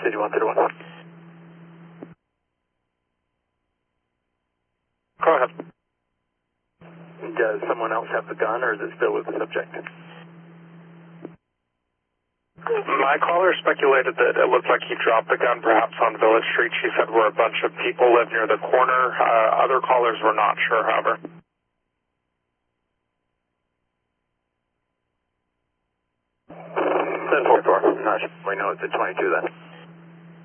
City 131. Go ahead. Does someone else have the gun, or is it still with the subject? My caller speculated that it looked like he dropped the gun perhaps on Village Street. She said where a bunch of people live near the corner. Other callers were not sure, however. 744. Not sure. We know it's at 22 then.